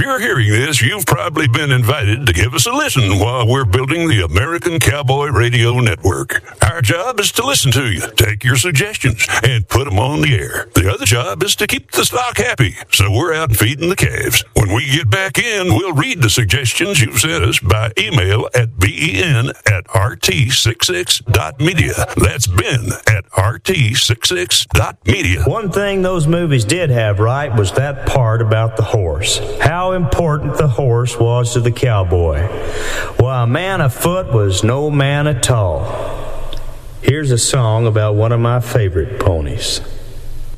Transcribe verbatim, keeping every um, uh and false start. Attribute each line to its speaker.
Speaker 1: you're hearing this, you've probably been invited to give us a listen while we're building the American Cowboy Radio Network. Our job is to listen to you, take your suggestions, and put them on the air. The other job is to keep the stock happy, so we're out feeding the calves. When we get back in, we'll read the suggestions you've sent us by email at ben at r t sixty-six dot media. That's Ben at r t sixty-six dot media.
Speaker 2: One thing those movies did have right was that part about the horse. How important the horse was to the cowboy. Well, a man afoot was no man at all. Here's a song about one of my favorite ponies.